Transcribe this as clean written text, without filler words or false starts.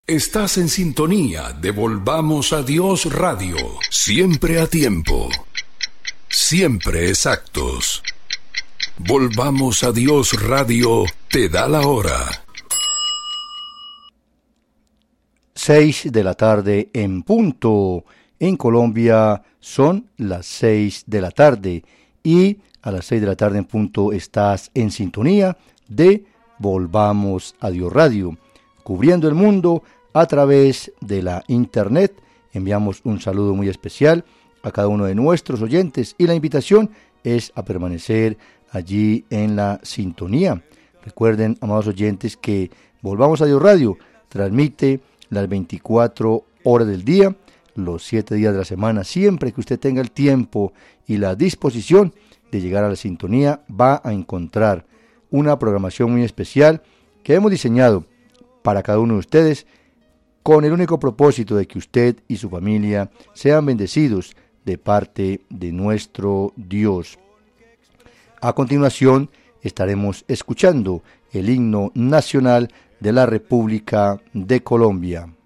Estás en sintonía de Volvamos a Dios Radio. Siempre a tiempo. Siempre exactos. Volvamos a Dios Radio te da la hora. 6 de la tarde en punto. En Colombia son las 6 de la tarde. Y a las 6 de la tarde en punto estás en sintonía de Volvamos a Dios Radio. Cubriendo el mundo a través de la internet. Enviamos un saludo muy especial a cada uno de nuestros oyentes y la invitación es a permanecer allí en la sintonía. Recuerden, amados oyentes, que Volvamos a Dios Radio transmite las 24 horas del día, los 7 días de la semana. Siempre que usted tenga el tiempo y la disposición de llegar a la sintonía, va a encontrar una programación muy especial que hemos diseñado para cada uno de ustedes, con el único propósito de que usted y su familia sean bendecidos de parte de nuestro Dios. A continuación estaremos escuchando el himno nacional de la República de Colombia.